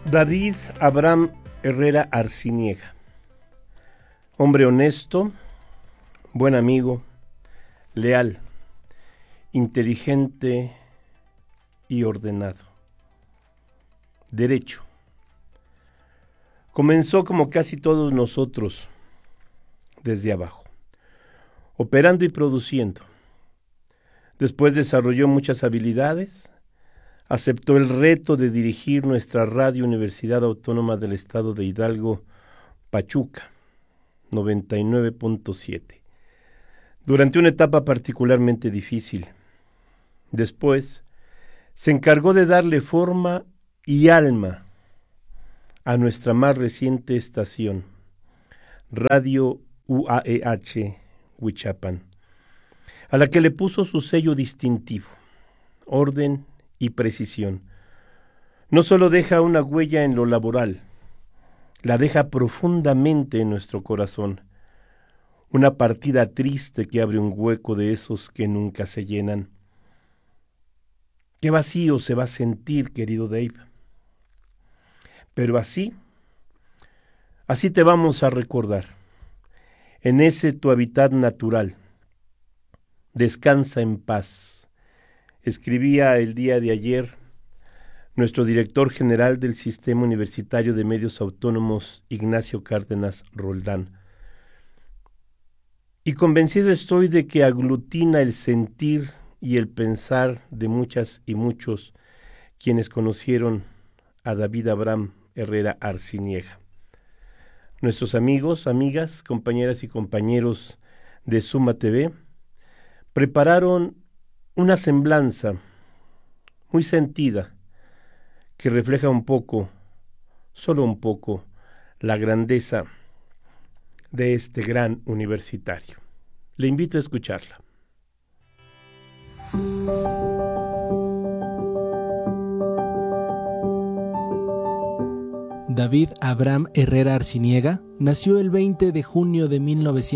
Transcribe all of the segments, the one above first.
David Abraham Herrera Arciniega, hombre honesto, buen amigo, leal, inteligente y ordenado. Derecho. Comenzó como casi todos nosotros, desde abajo, operando y produciendo. Después desarrolló muchas habilidades, aceptó el reto de dirigir nuestra Radio Universidad Autónoma del Estado de Hidalgo, Pachuca, 99.7, durante una etapa particularmente difícil. Después, se encargó de darle forma y alma a nuestra más reciente estación, Radio UAEH Huichapan, a la que le puso su sello distintivo, orden y precisión. No solo deja una huella en lo laboral, la deja profundamente en nuestro corazón, una partida triste que abre un hueco de esos que nunca se llenan. Qué vacío se va a sentir, querido Dave. Pero así te vamos a recordar, en ese tu hábitat natural. Descansa en paz. Escribía el día de ayer nuestro director general del Sistema Universitario de Medios Autónomos, Ignacio Cárdenas Roldán. Y convencido estoy de que aglutina el sentir y el pensar de muchas y muchos quienes conocieron a David Abraham Herrera Arciniega. Nuestros amigos, amigas, compañeras y compañeros de Suma TV prepararon una semblanza muy sentida que refleja un poco, solo un poco, la grandeza de este gran universitario. Le invito a escucharla. David Abraham Herrera Arciniega nació el 20 de junio de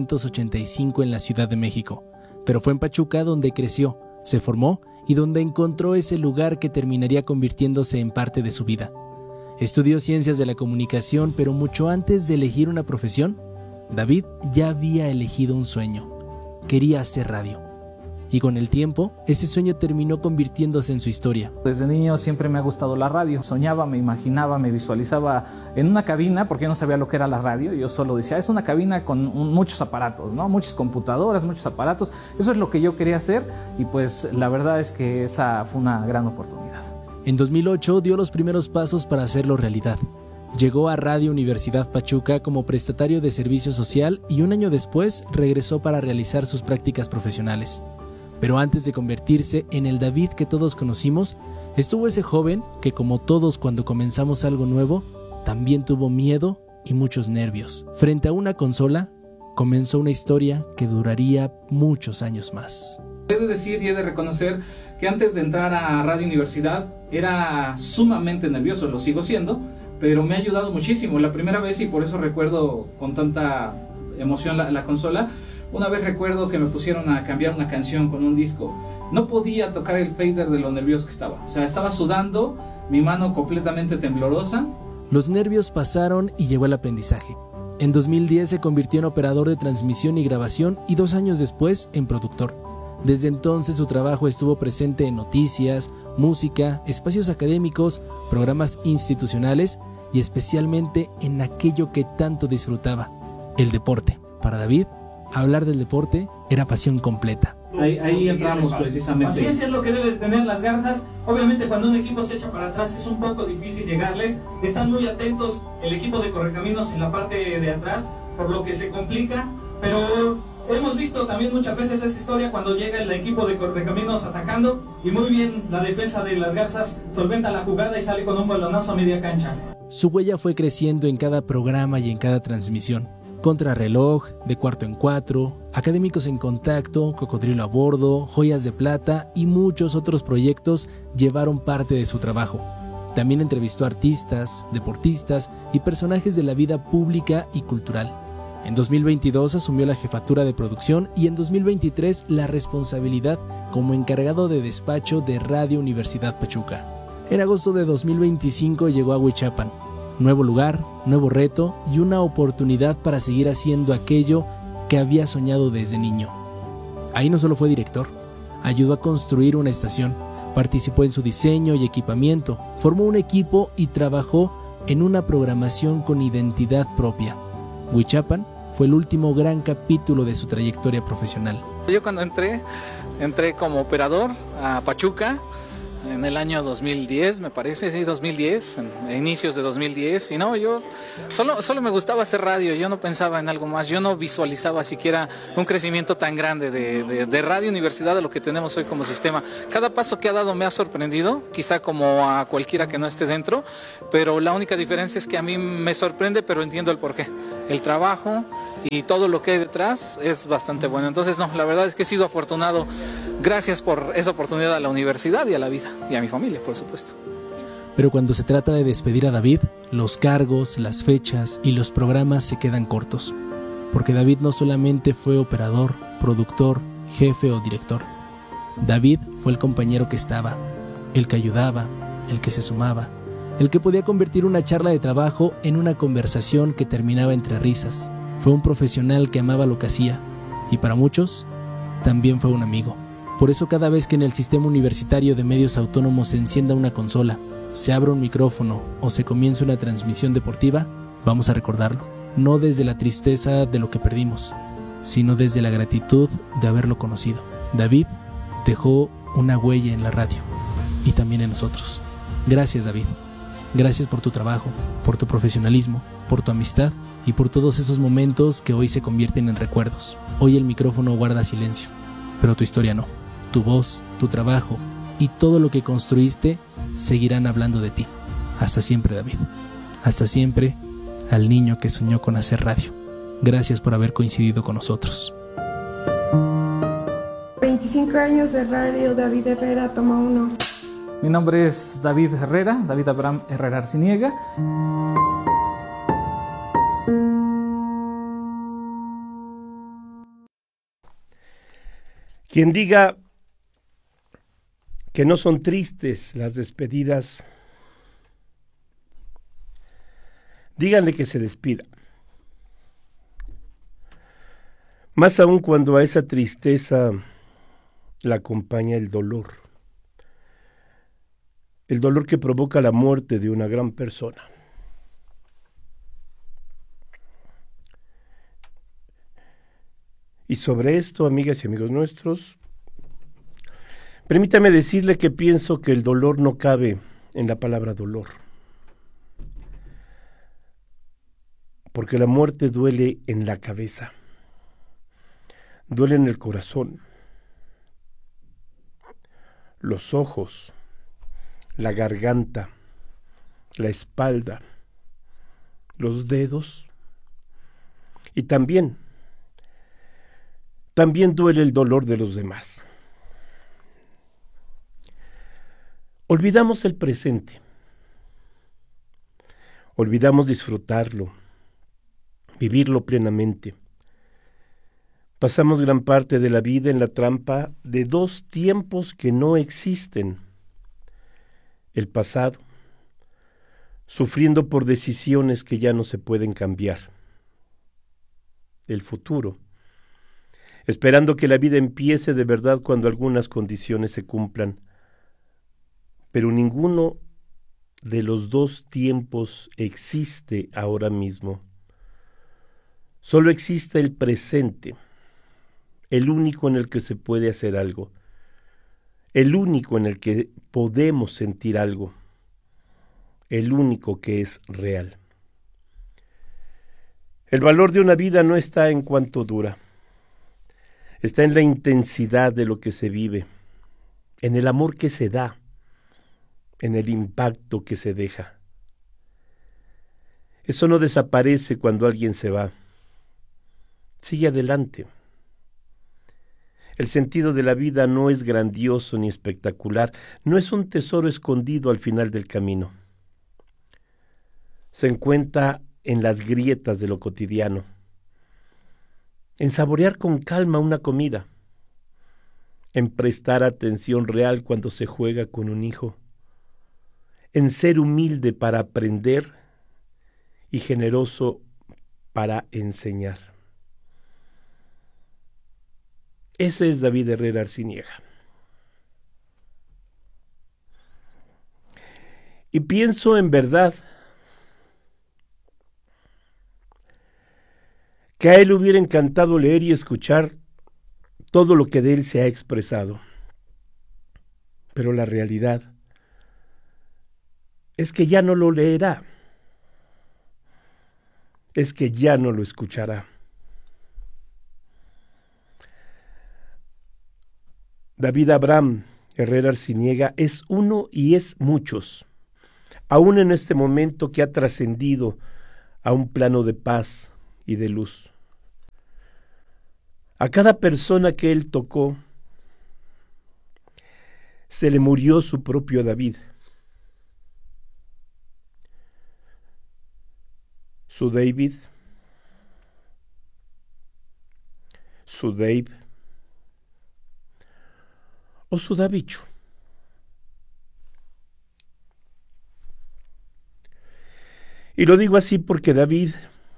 1985 en la Ciudad de México, pero fue en Pachuca donde creció, se formó y donde encontró ese lugar que terminaría convirtiéndose en parte de su vida. Estudió Ciencias de la Comunicación, pero mucho antes de elegir una profesión, David ya había elegido un sueño. Quería hacer radio. Y con el tiempo, ese sueño terminó convirtiéndose en su historia. Desde niño siempre me ha gustado la radio. Soñaba, me imaginaba, me visualizaba en una cabina, porque yo no sabía lo que era la radio. Yo solo decía, es una cabina con muchos aparatos, ¿no? Muchas computadoras, muchos aparatos. Eso es lo que yo quería hacer y pues la verdad es que esa fue una gran oportunidad. En 2008 dio los primeros pasos para hacerlo realidad. Llegó a Radio Universidad Pachuca como prestatario de servicio social y un año después regresó para realizar sus prácticas profesionales. Pero antes de convertirse en el David que todos conocimos, estuvo ese joven que, como todos cuando comenzamos algo nuevo, también tuvo miedo y muchos nervios. Frente a una consola, comenzó una historia que duraría muchos años más. He de decir y he de reconocer que antes de entrar a Radio Universidad era sumamente nervioso, lo sigo siendo, pero me ha ayudado muchísimo. La primera vez, y por eso recuerdo con tanta emoción la consola, una vez recuerdo que me pusieron a cambiar una canción con un disco. No podía tocar el fader de lo nervioso que estaba. O sea, estaba sudando, mi mano completamente temblorosa. Los nervios pasaron y llegó el aprendizaje. En 2010 se convirtió en operador de transmisión y grabación y 2 años después en productor. Desde entonces su trabajo estuvo presente en noticias, música, espacios académicos, programas institucionales y especialmente en aquello que tanto disfrutaba, el deporte. Para David, hablar del deporte era pasión completa. Ahí entramos precisamente. Paciencia es lo que deben tener las garzas. Obviamente cuando un equipo se echa para atrás es un poco difícil llegarles. Están muy atentos el equipo de Correcaminos en la parte de atrás, por lo que se complica. Pero hemos visto también muchas veces esa historia cuando llega el equipo de Correcaminos atacando y muy bien la defensa de las garzas solventa la jugada y sale con un balonazo a media cancha. Su huella fue creciendo en cada programa y en cada transmisión. Contrarreloj, De Cuarto en Cuatro, Académicos en Contacto, Cocodrilo a Bordo, Joyas de Plata y muchos otros proyectos llevaron parte de su trabajo. También entrevistó a artistas, deportistas y personajes de la vida pública y cultural. En 2022 asumió la jefatura de producción y en 2023 la responsabilidad como encargado de despacho de Radio Universidad Pachuca. En agosto de 2025 llegó a Huichapan. Nuevo lugar, nuevo reto y una oportunidad para seguir haciendo aquello que había soñado desde niño. Ahí no solo fue director, ayudó a construir una estación, participó en su diseño y equipamiento, formó un equipo y trabajó en una programación con identidad propia. Huichapan fue el último gran capítulo de su trayectoria profesional. Yo cuando entré como operador a Pachuca en el año 2010, me parece, sí, 2010, en inicios de 2010, y no, yo solo me gustaba hacer radio, yo no pensaba en algo más, yo no visualizaba siquiera un crecimiento tan grande de Radio Universidad a lo que tenemos hoy como sistema. Cada paso que ha dado me ha sorprendido, quizá como a cualquiera que no esté dentro, pero la única diferencia es que a mí me sorprende, pero entiendo el porqué. El trabajo y todo lo que hay detrás es bastante bueno. Entonces, no, la verdad es que he sido afortunado. Gracias por esa oportunidad a la universidad y a la vida, y a mi familia, por supuesto. Pero cuando se trata de despedir a David, los cargos, las fechas y los programas se quedan cortos. Porque David no solamente fue operador, productor, jefe o director. David fue el compañero que estaba, el que ayudaba, el que se sumaba, el que podía convertir una charla de trabajo en una conversación que terminaba entre risas. Fue un profesional que amaba lo que hacía, y para muchos, también fue un amigo. Por eso cada vez que en el sistema universitario de medios autónomos se encienda una consola, se abra un micrófono o se comience una transmisión deportiva, vamos a recordarlo, no desde la tristeza de lo que perdimos, sino desde la gratitud de haberlo conocido. David dejó una huella en la radio y también en nosotros. Gracias, David. Gracias por tu trabajo, por tu profesionalismo, por tu amistad y por todos esos momentos que hoy se convierten en recuerdos. Hoy el micrófono guarda silencio, pero tu historia no. Tu voz, tu trabajo y todo lo que construiste seguirán hablando de ti. Hasta siempre, David. Hasta siempre, al niño que soñó con hacer radio. Gracias por haber coincidido con nosotros. 25 años de radio, David Herrera, toma 1. Mi nombre es David Herrera, David Abraham Herrera Arciniega. Quien diga que no son tristes las despedidas, díganle que se despida. Más aún cuando a esa tristeza la acompaña el dolor que provoca la muerte de una gran persona. Y sobre esto, amigas y amigos nuestros, permítame decirle que pienso que el dolor no cabe en la palabra dolor, porque la muerte duele en la cabeza, duele en el corazón, los ojos, la garganta, la espalda, los dedos, y también duele el dolor de los demás. Olvidamos el presente, olvidamos disfrutarlo, vivirlo plenamente. Pasamos gran parte de la vida en la trampa de dos tiempos que no existen. El pasado, sufriendo por decisiones que ya no se pueden cambiar. El futuro, esperando que la vida empiece de verdad cuando algunas condiciones se cumplan. Pero ninguno de los dos tiempos existe ahora mismo. Solo existe el presente, el único en el que se puede hacer algo, el único en el que podemos sentir algo, el único que es real. El valor de una vida no está en cuánto dura, está en la intensidad de lo que se vive, en el amor que se da, en el impacto que se deja. Eso no desaparece cuando alguien se va. Sigue adelante. El sentido de la vida no es grandioso ni espectacular, no es un tesoro escondido al final del camino. Se encuentra en las grietas de lo cotidiano, en saborear con calma una comida, en prestar atención real cuando se juega con un hijo, en ser humilde para aprender y generoso para enseñar. Ese es David Herrera Arciniega. Y pienso en verdad que a él hubiera encantado leer y escuchar todo lo que de él se ha expresado. Pero la realidad es que ya no lo leerá, es que ya no lo escuchará. David Abraham Herrera Arciniega es uno y es muchos, aún en este momento que ha trascendido a un plano de paz y de luz. A cada persona que él tocó, se le murió su propio David. Su David, su Dave o su Davicho. Y lo digo así porque David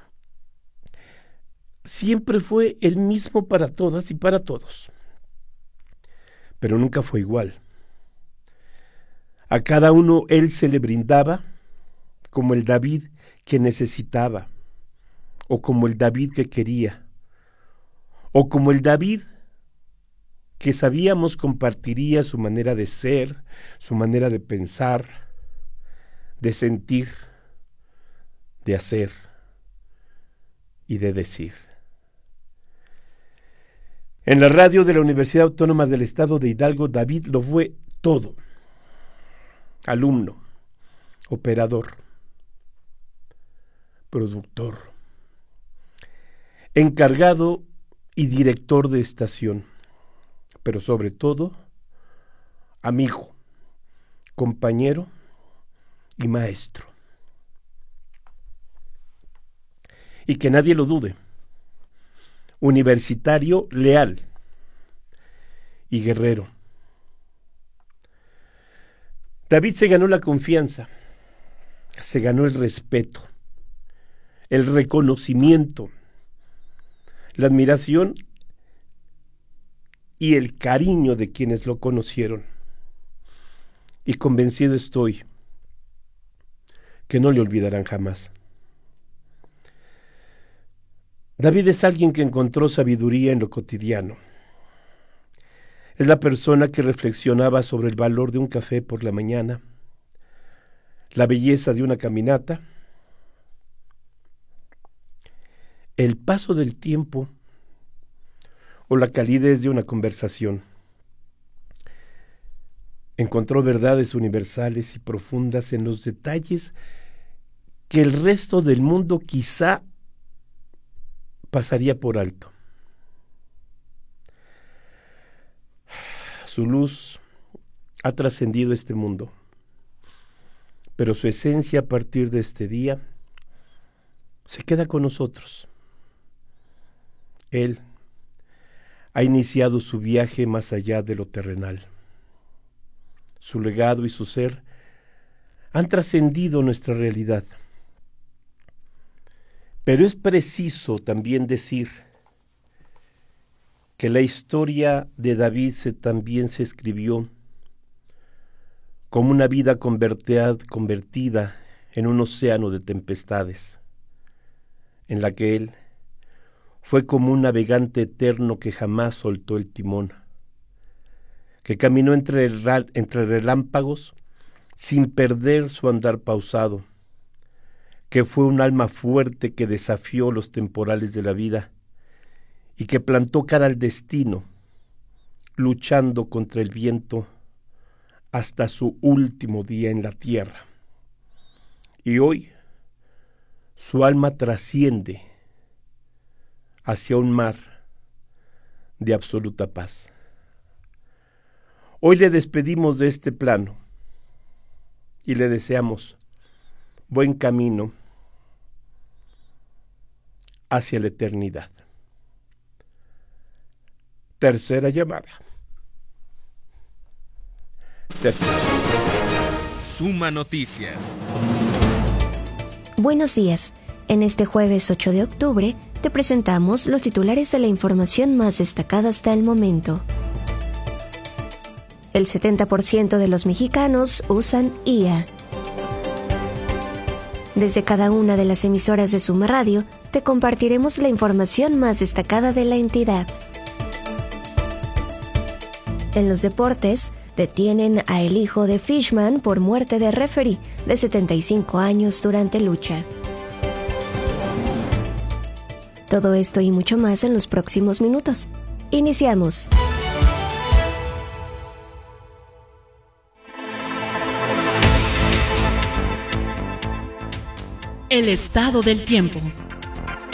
siempre fue el mismo para todas y para todos, pero nunca fue igual. A cada uno él se le brindaba como el David que necesitaba, o como el David que quería, o como el David que sabíamos compartiría su manera de ser, su manera de pensar, de sentir, de hacer y de decir. En la radio de la Universidad Autónoma del Estado de Hidalgo, David lo fue todo: alumno, operador, productor, encargado y director de estación, pero sobre todo, amigo, compañero y maestro. Y que nadie lo dude, universitario leal y guerrero. David se ganó la confianza, se ganó el respeto, el reconocimiento, la admiración y el cariño de quienes lo conocieron. Y convencido estoy que no le olvidarán jamás. David es alguien que encontró sabiduría en lo cotidiano. Es la persona que reflexionaba sobre el valor de un café por la mañana, la belleza de una caminata, el paso del tiempo o la calidez de una conversación. Encontró verdades universales y profundas en los detalles que el resto del mundo quizá pasaría por alto. Su luz ha trascendido este mundo, pero su esencia a partir de este día se queda con nosotros. Él ha iniciado su viaje más allá de lo terrenal. Su legado y su ser han trascendido nuestra realidad. Pero es preciso también decir que la historia de David también se escribió como una vida convertida en un océano de tempestades, en la que él fue como un navegante eterno que jamás soltó el timón, que caminó entre relámpagos sin perder su andar pausado, que fue un alma fuerte que desafió los temporales de la vida y que plantó cara al destino, luchando contra el viento hasta su último día en la tierra. Y hoy su alma trasciende hacia un mar de absoluta paz. Hoy le despedimos de este plano y le deseamos buen camino hacia la eternidad. Tercera llamada. Tercera. Suma Noticias. Buenos días. En este jueves 8 de octubre te presentamos los titulares de la información más destacada hasta el momento. El 70% de los mexicanos usan IA. Desde cada una de las emisoras de Suma Radio, te compartiremos la información más destacada de la entidad. En los deportes, detienen a el hijo de Fishman por muerte de referee de 75 años durante lucha. Todo esto y mucho más en los próximos minutos. Iniciamos. El estado del tiempo.